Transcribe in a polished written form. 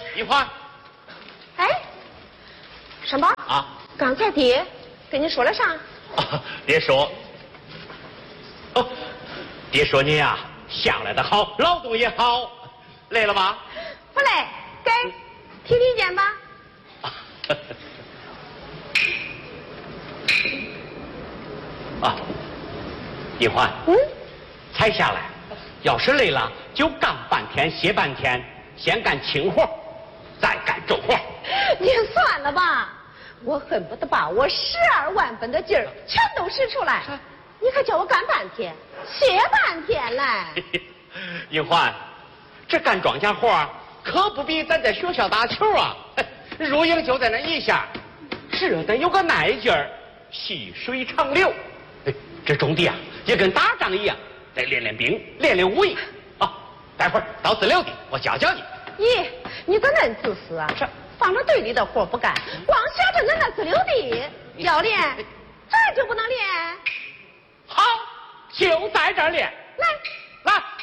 一会儿。 哎，什么？ 啊， 刚才爹跟你说了啥？ 啊，爹说，哦，爹说你呀，想来的好，劳动也好，累了吧？ 不累，给提意见吧。 啊，一环，才下来，要是累了就干半天歇半天，先干轻活，再干重活。 你算了吧，我恨不得把我12万分的劲儿全都使出来，你还叫我干半天，歇半天嘞？ 一环，这干庄稼活可不比咱在学校打球啊，入营就在那一下，这得有个耐劲儿，细水长流。这种地啊，也跟打仗一样，得练练兵，练练武艺啊。待会儿到自留地，我教教你。 咦，你咋恁自私啊？这放着队里的活不干，光想着恁那自留地要练，这就不能练？ 好，就在这儿练。 来。